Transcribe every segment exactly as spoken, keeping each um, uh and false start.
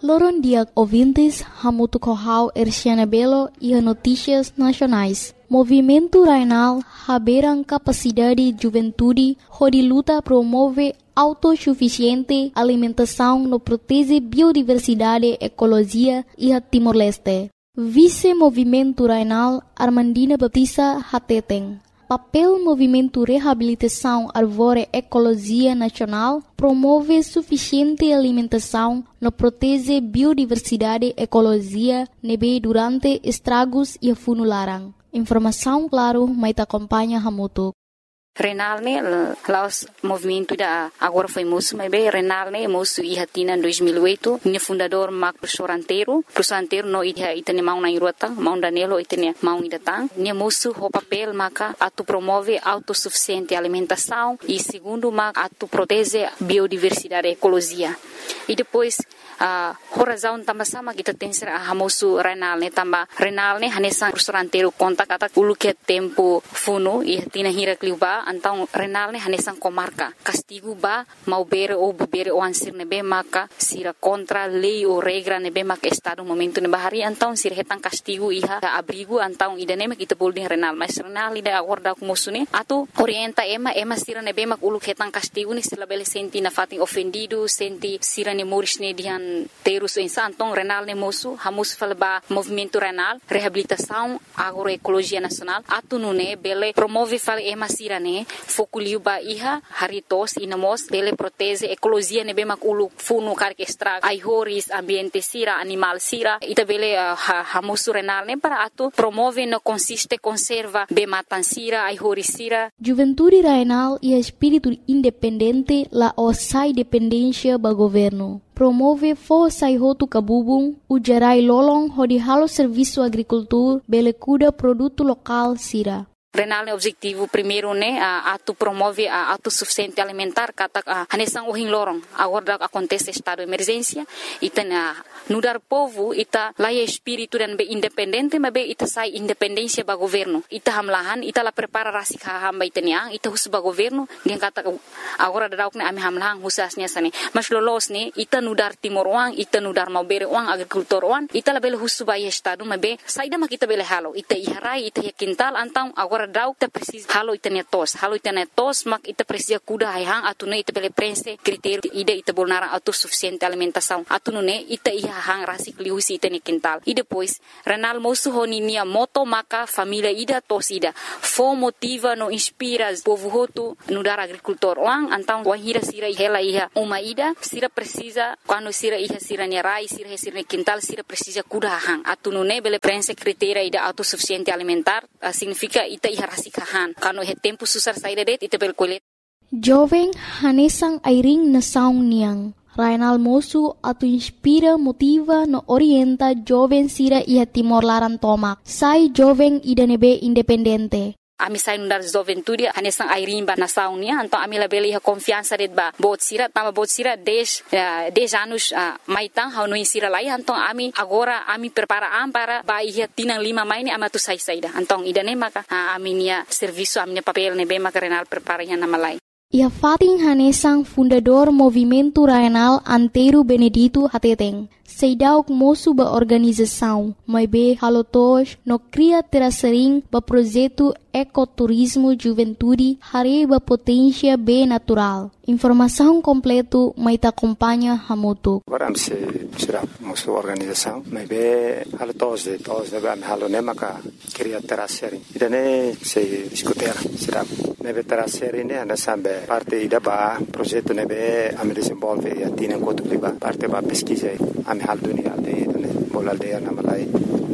Loron dia ouvintes, Hamutu Kohau Erciana Belo e a Notícias Nacionais. Movimento Rainal haberam capacidade de juventude, onde luta promove autossuficiente alimentação no protege biodiversidade, ecologia e a Timor-Leste. Vice-Movimento Rainal Armandina Baptista Hateten. Papel Movimento Reabilitação Arvore Ecologia Nacional promove suficiente alimentação no protege biodiversidade, ecologia, nebe durante estragos e funularam. Informação, claro, mas acompanha Hamutu. Renal ne laos movimento da agora foi moço, mas bem Renal ne moço e hatina em dois mil e oito, minha fundador Marco Professor Anteiro, Professor Anteiro no ia itene mau na irota, mau Danilo itene mau idatang, minha moço o papel maca atu promove autossuficiente alimentação e segundo maca atu protege biodiversidade, ecologia. E depois a uh, razão também sama kita tem ser a moço Renal ne também Renal ne hanesan Professor Anteiro conta kata ulu que tempo funo e hatina hira kliuba então Renal ne hanesan comarca castigo ba mau bere ou bebere ou ansir nebe maka sira contra lei ou regra nebe maka estado momento ne bahari então sira hetan castigo iha abrigo então idane mak kita boleh Renal mas Renal ida agora ku musune atau orienta ema ema sira nebe mak ulu hetan castigo ni sila bele senti na fating ofendido senti sira ne moris ne dihan terus insan então Renal ne moço hamus falba movimento Renal reabilitação agroecologia nacional atu nune bele promove fal ema sira ne fokuliu ba iha haritos inamos bele protege ecologia ne bemak ulu funu karke extra ai horis ambiente sira animal sira ita bele uh, hamusu Renal ne para atu promove no consiste conserva be matan sira ai horis sira Juventude Rainal e espírito independente la osai dependência ba governo promove força e roto cabubung ujarai lolong hodi halo serviço agricultura bele cuda produto local sira Renal ne objetivo primeiro ne a atu promove a autossuficiente alimentar kata hanesan ohin lorong agora acontece estado de emergência ita na nudar povo ita laia espírito dan be independente mas be ita sai independência ba governo ita hamlahan ita la prepara rasik hamba ita niang ita hus ba governo dia kata agora dadauk ne ami hamlahan husasnya sane mas lolos ne ita nudar timor wang ita nudar mau bere wang agricultor wang ita la bele hus ba estado mas be saida mak ita bele halo ita iharai ita quintal antang agora dauk ta precisa halo itania tos halo itania tos mak ita precisa kuda hang atune ita bele prense critério ida ita bolnara autossuficiente alimentação atune ita iha hang rasik liusi itania quintal e depois Renal moço honinia moto maka família ida tos ida fo motiva no inspira povo hotu no dar agricultor wang antang wahira sira hela iha uma ida sira precisa quando sira iha sira nerai sira sira quintal sira precisa kuda hang atune bele prense critério ida autossuficiente alimentar uh, significa ita harasikahan kano he tempo susar saída det ite bel kolet jovem hanesang airing na saung niang Rainal moço atu inspira motiva no orienta jovem sira ia Timor Laran tomak sai jovem ida nebe independente Ami sai nundar juventude hanesang airimba na saunia então ami la beli ha confiança det ba bot sira tama bot sira dez uh, dez anos uh, maitang ha no insira lai então ami agora ami prepara am para ba ia tinang lima mai ni amatu sai saida então idane maka uh, ami nia serviço ami papel ne be maka Renal prepara ya na malai Ia fating hanesang fundador Movimento Rainal Anteiro Benedito Hateteng. Seidauk moço ba organização, mas be halotos no cria terasering ba projeto ecoturismo juventude hare ba potência be natural. Informação completo mai ta acompanha Hamutu. Agora se será moço organização, mas be halotos de todos de ba halone maka cria terasering. Idane se escutar será nebe terasering ne ana sambe parte ida ba projeto nebe am desenvolve e atina kotu ba parte ba pesquisa am hal dunia aldeia ne bol aldeia na malai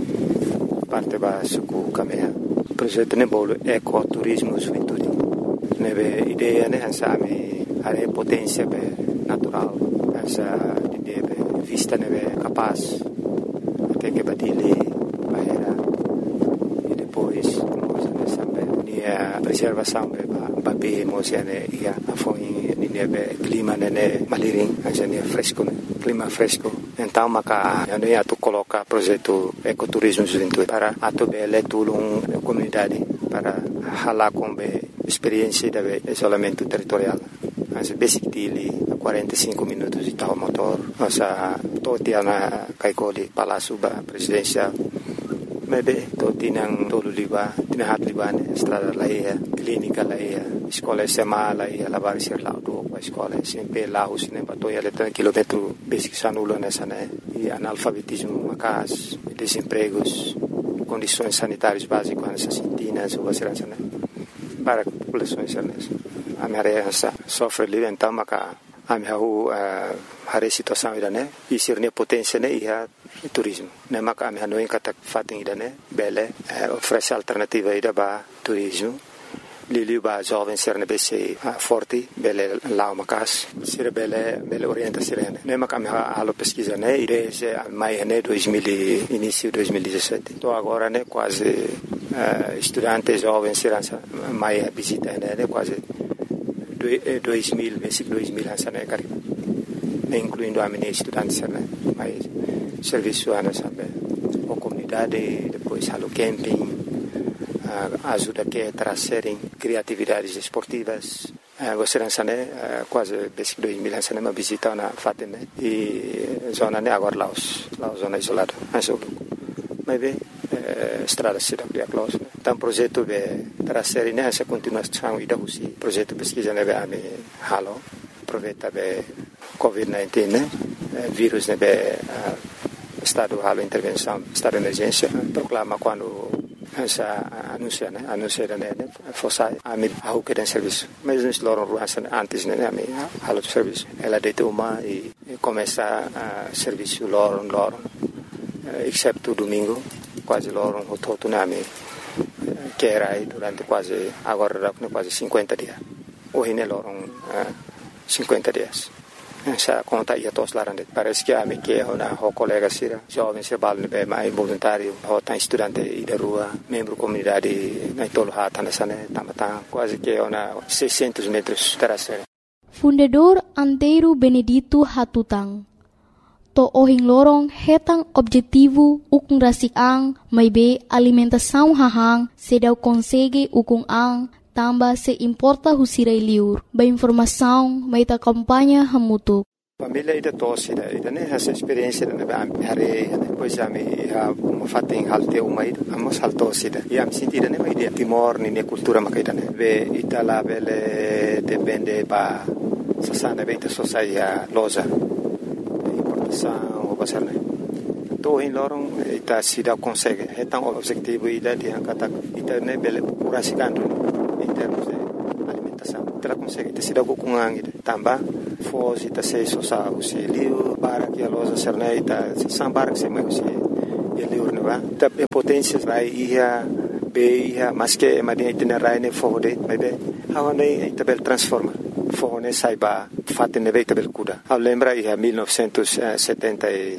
parte ba suku kamea projeto ne bol ecoturismo juventude nebe ideia ne hansa me are potência be natural hansa ideia be vista nebe capaz até que badile bahera e depois nós ne sambe nia preservação be ba be mosiane ia afoi nebe clima ne maliring hansa ne fresco clima fresco então maka ano ia tu coloca projeto ecoturismo juventude para atu bele tulung comunidade para hala com be experiência de isolamento territorial as basic dele quarenta e cinco minutos de tal motor Masa toti ana kaikoli palácio ba presidencial. Maybe toti nang tolu liba, tinahat liba ne estrada laia, clínica laia, escola sema laia, lavar ser lá do a escola sempre lá os ne batoia letra quilômetro basic sanulo nessa né. E analfabetismo macas, desempregos, condições sanitárias básicas nessas sintinas ou vacilança né. Para populações certas. A minha área sofre livre então maca a minha rua a situação ida né e ser ne potência né e a turismo né maca a minha não encata fatem ida né bele oferece alternativa ida ba turismo lili ba jovem ser ne bese forte bele lá macas ser bele bele orienta ser né maca a minha alo pesquisa né e desde maio né dois mil início dois mil e dezessete tô agora né quase uh, estudantes jovens ser mais visita né quase dois mil basic dois mil sana kari incluindo a minha estudantes né mais serviço ana sabe a comunidade depois halo camping uh, ajuda que trazerem criatividades esportivas uh, você né uh, quase basic dois mil sana uma visita na Fatima e zona né agora lá os lá zona isolada mas mas bem estrada cidade de close então projeto de trazer nessa continuação e da usi projeto pesquisa né a me halo aproveita be covid dezenove né vírus né be estado halo intervenção estado de emergência proclama quando essa anuncia né anuncia né força a me a o que tem serviço mas nós loram ruança antes né a me halo de serviço ela deita uma e começa a serviço loram loram exceto domingo quase loro um todo nami que era aí durante quase agora quase cinquenta dias hoje ne loro cinquenta dias essa conta ia todos lá dentro parece que a me que uma colega sira jovem se balne be mais voluntário ou tá estudante e da rua membro comunidade na tolo hata nessa né tamata quase que uma seiscentos metros terceira Fundador Antero Benedito Hatutang to ohing lorong hetang objetivo ukung rasik ang may be alimentação hahang sedau consegue ukung ang tamba se importa husiray liur ba informação may ta kampanya hamutuk família ida tosse ida ida ne essa experiência ne ba hare depois a me a fating halte uma ida amos haltos ida e am sentida ne ida timor ni ne cultura makaida ne ve itala bele depende ba sasana beta sociedade loja o pasar né to em lorong ita sida consegue é tão objetivo ida de kata ita ne bele curasikandu em termos de alimentação ela consegue ita sida com ang ida tamba foz ita se sosa o se liu para que a loja serna ita sambar que se mais se e liu ne va ita potências vai ia be ia mas que madia itinerário ne fode mas be hawa ne ita bel transforma fone saiba fatte ne veita bel kuda a lembra ia mil novecentos e setenta e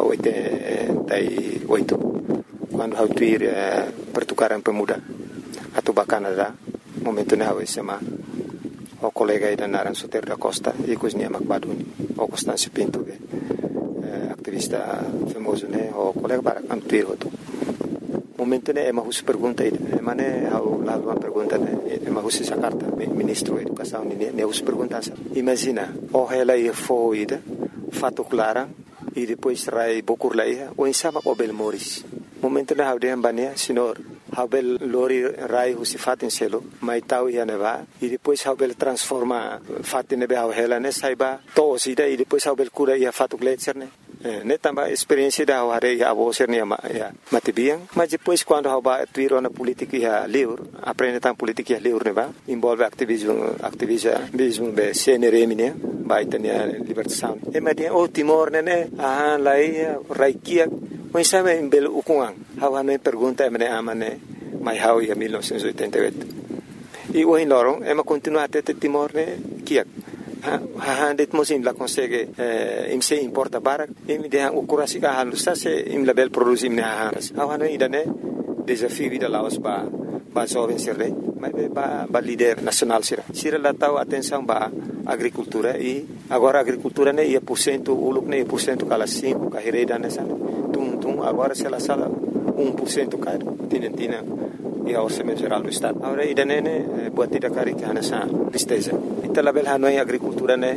oito quando hau tuir pertukaran pemuda atau Canada momento ne hau sema o colega ida naran Soter da Costa e cozinha Macbaduni o Constâncio Pinto be activista famoso ne o colega para antuir hoto momento ne ema hus pergunta ida ema ne hau lá uma pergunta ne ema hus essa carta ministro da educação ne ne hus pergunta imagina o ela ia foi ida fato clara e depois rai bokur laia o insama o bel moris momento ne hau de ambania senhor hau bel lori rai hus fatin selo mai tau ia neva e depois hau bel transforma fatin ne hau ela ne saiba to sida e depois hau bel cura ia fato gletser ne ne tamba experiência da hare ya abo ser ne ya matibiang mas depois quando haba tuiro na política ya livre aprende tam política ya livre ne ba envolve ativismo ativismo be C N R M ne ba itania libertação e madia o Timor ne ah lai raikia mas sabe em belo ukuang hawa me pergunta me amane mai hau ya mil novecentos e oitenta e oito e o em lorong ema continua até Timor ne kiak ha det mosim la consegue eh, im se importa barak im de o kurasi ka halu sa se im la bel produzim ne ha ha no idane desafio vida laos ba ba jovem serre mas ba ba líder nacional sira sira la tau atenção ba agricultura e agora agricultura ne ia por cento uluk ne por cento kala cinco ka hereda ne sa tum tum agora se la sala um por cento ka tinentina e ao orçamento geral do estado agora idane ne buatida kari ka na sa tristeza ita la bel hanoi agricultura ne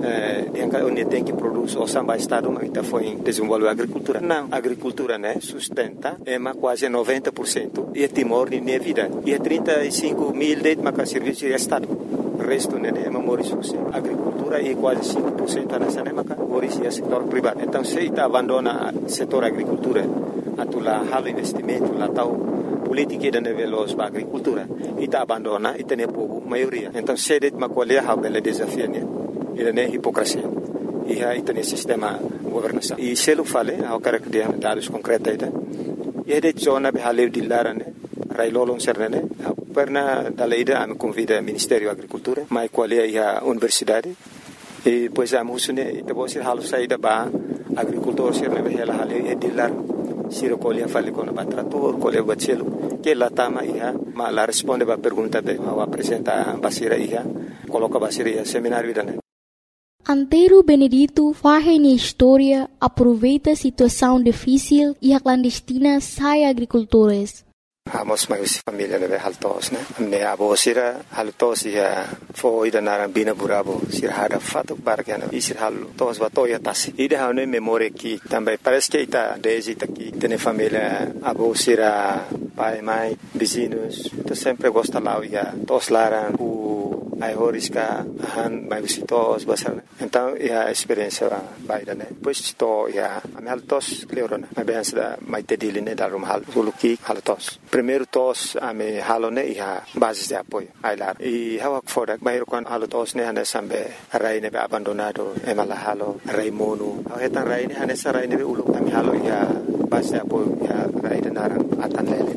eh, onde tem que produzir o samba estado, mas está foi desenvolver a agricultura. Não, a agricultura, né, sustenta é mais quase noventa por cento e é Timor de minha vida. E é trinta e cinco mil de mais serviço de estado. O resto, né, é memória a agricultura é quase cinco por cento nessa, né, mas é setor privado. Então, se está abandona o setor agricultura, a tu lá halo investimento, lá tal política de nível para agricultura, e está abandona e tem povo maioria. Então, se é uma colher, há bela desafio, né? Ele é hipocrisia. E aí tem sistema governação. E se ele fala, há o cara que tem dados concretos aí, e é de zona de haleu de lara, né? Railolong serna, né? Perna da leida a me convida ao Ministério da Agricultura, mas qual é a universidade? E depois a moça, né? E depois halo saída para agricultor serna, ela haleu é de lara. Siro colher fale com o trator, colher bacelo, que lá tama ia, mas lá responde a pergunta de ao apresentar a basira ia, coloca a basira ia seminário da né. Antero Benedito faz a história, aproveita a situação difícil e a clandestina sai agricultores. Amos mais família leve haltos, né? Me abo sira haltos ia foi da narambina burabo sira hada fato barcana e sira haltos batoya tasi. Ida hane memória que também parece que está desde aqui tem família abo sira pai mãe vizinhos, tu sempre gosta lá ia tos laran o ai horiska han mai visitos basar. Então ia experiência baida, né? Pois to ia am haltos cleorona. Mas bem da mai tediline da rum hal suluki haltos. Primeiro tos ame halone ia basis de apoio ai lá e hawak fodak bayro kon halotos ne hane sambe rai ne abandonado emala halo rai mono awetan rai ne hane sarai ne ulu ame halo ia basis de apoio ia rai de narang atan lele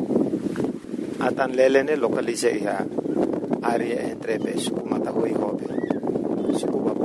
atan lele ne localize ia área entre be suku matahui hobe suku babu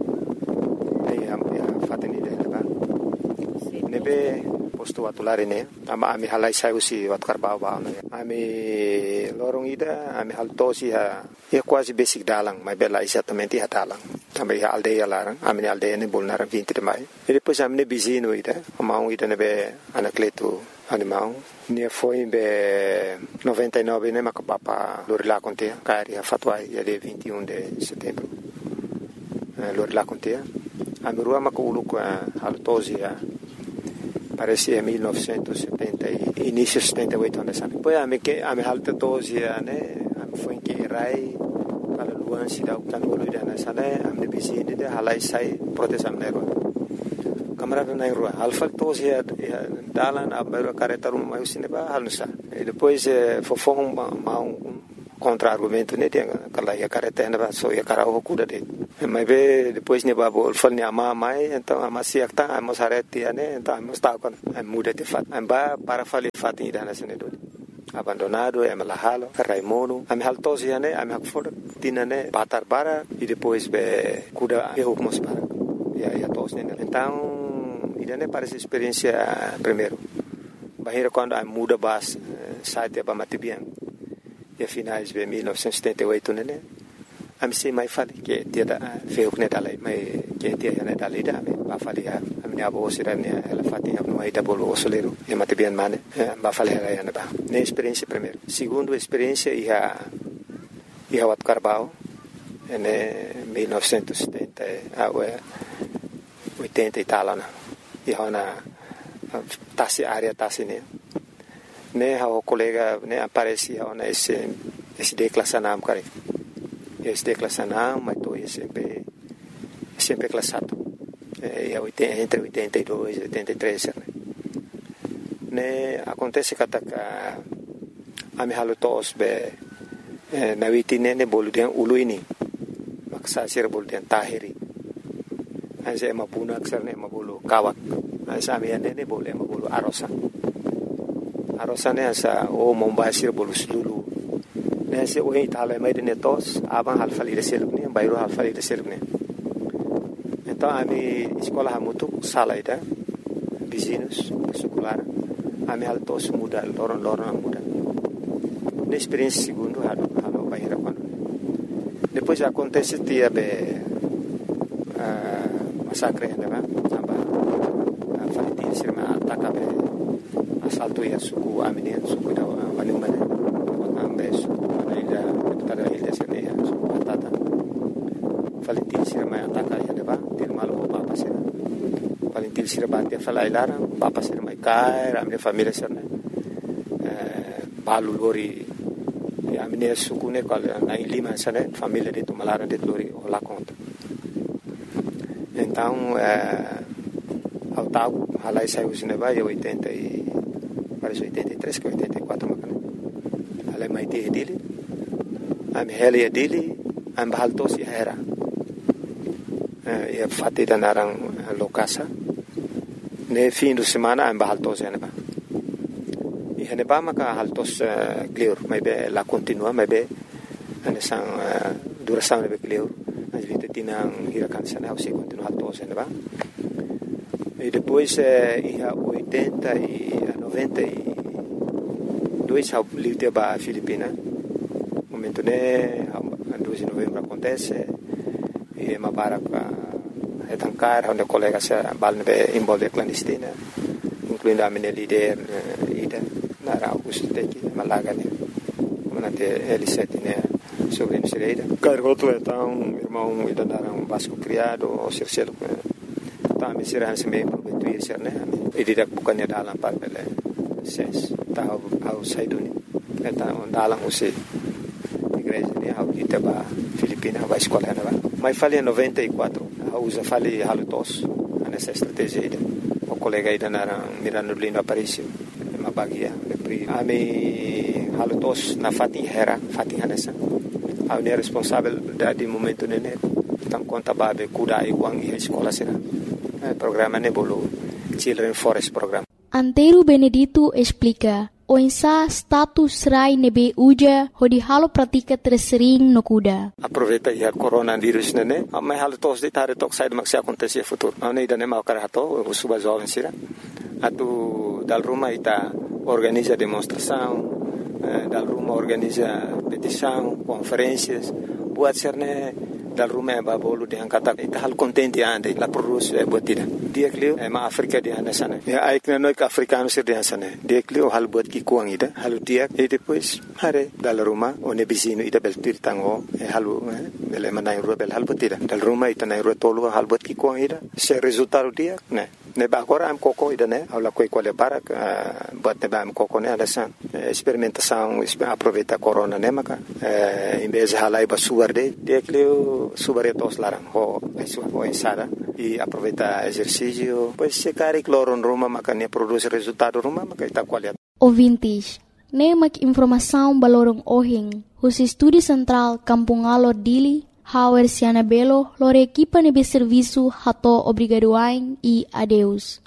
ai am ia fateni de ba nebe posto atulare ne ama ami halai sai usi wat karbau ba ami lorong ida ami haltosi ha e quase basic dalang mas bela exatamente ha dalang também a aldeia lá ami aldeia ne bolnar vinte de mai e depois ami ne bizino ida ama um ida ne be anacleto animal ne foi be noventa e nove ne makapapa lorila conte cari a fatwai ya de vinte e um de setembro lorila conte ami rua makulu com haltosi ha parecia mil novecentos e setenta e início de setenta e oito anos. Depois a me que a me alta doze né, a me foi que rai para luan se dá o canolo de nessa né, a me visita de halai sai proteção nero. Camarada na rua, alfa doze é dalan a mero careta um mais cinema halnusa. E depois fofo um um contra-argumento né, tem aquela ia careta na só ia cara o cuida de. Mas be depois ne babo falni ama mai então ama siak ta ama sareti ane então ama sta kon muda de fat amba para fali fat ida na sene do abandonado é malahalo raimono am haltosi ane am hakfor tinane batar bara e depois be kuda e hukmos para ya ya tos ne então ida ne parece experiência primeiro bahira quando am muda bas site ba matibian e finais de mil novecentos e setenta e oito né am se mai fali que dia da feu que dalai mai que dia ne dalai da ba fali a am abo osirane ela fati am no aida bolo osoleiro e matibian mane ba fali ela yana ba ne experiência primeiro segundo experiência ia ia wat carbao ne mil novecentos e setenta a oitenta e tal na ia na tasi área tasi ne ne ha o colega ne aparecia na esse esse declassanam cara esse declassanam mas tô sempre sempre classado é entre oitenta e dois e oitenta e três né acontece que a a me halutos be na vitine ne boluden uluini maksa sir boluden tahiri ase mapuna aksarne mabulu kawak asa me ne bole mabulu arosa arosa ne asa o mombasir bolu sulu nesse o itala mai de netos aban halfali de selubne bairo halfali de selubne então a mi escola hamutu salaida vizinhos secular a mi altos muda loron loron muda de experiência segundo halo halo baira quando depois acontece dia be massacre né ba aba faliti sirma ataka be assalto ia suku aminen suku da wanumane ambe suku ila kada ilha sene suku atata faliti sirma ataka Valentil Sirabati falai lara, papa sir mai kai, a minha família sir né. Balu lori a minha suku né qual na Lima sir né, família de Tumalara de lori lá conta. Então, eh, ao tal, halai saiu o cinema em oitenta e parece oitenta e três que oitenta e quatro macam. Halai mai ti dele, a minha heli dele, a bahal tos era. E fati da narang lokasa. Ne fim de semana a bahal tos é neba. E é neba maka hal tos clear, mas be lá continua, mas be anesang duração nebe clear. As vinte tinang hirakan sana, o se continua hal tos é neba. E depois em oitenta e noventa e dois ao livre ba Filipina. Momento né, a dois de novembro acontece. E mabarak uh, etankar onde colega se balne envolve clandestina, incluindo a minha líder uh, ida na Augusto teki malaga né, manate L sete né sobre a Sereira. Cargoto então irmão ida na um basco criado o Circelo tá me será se me prometuir ser né, e direct bukannya dalam par pele ses tá ao saiduni então dalam o se igreja né ao ita ba Filipina vai escola né. Mas falei em noventa e quatro, a usa falei halutos nessa estratégia aí. O colega aí da Miranda Lino apareceu, uma bagia. A me halutos na fatin hera, fatin hanessa. A minha responsabilidade de momento nene, então conta babe kuda e quang e escola será. Programa nebolo, Children Forest Program. Antero Benedito explica. Oinsa status rai nebe uja hodi halo pratika tersering no kuda. Aproveita ia coronavírus nene, mas halo tos de tare tok sai mak se acontecer futuro. Não ida nem mau karato, o suba jovem sira. Atu dal rumah ita organiza demonstração, dal rumah organiza petição, conferências, buat serne dal rumah babolu de angkata ita hal contente ande la produz buat tidak. Dia klio eh ma Afrika dia na sana. Ya ai kna noi ka africano sir dia sana. Dia klio hal buat ki kuang ida, hal dia e depois hare dal rumah one bisino ida bel tir tango e halu bel manai ru bel hal buat tidak. Dal rumah ita nai ru tolu hal buat ki kuang ida. Se resultado dia ne. Ne ba agora am coco ida ne, aula coi quale para buat ne ba am coco ne ada san. Experimentação, aproveita corona ne maka. Em vez de halai ba suar de, dia klio subar tos larang ho ai ho ensada e aproveita exercício, pois se cari cloron ruma makanya produz resultado ruma maka ita qualidade. Ouvintes, nemak informação balorong ohing, os estúdio central Kampung Alor Dili, Hauer Siana Belo, lore equipa nebe serviço hato obrigadoain e adeus.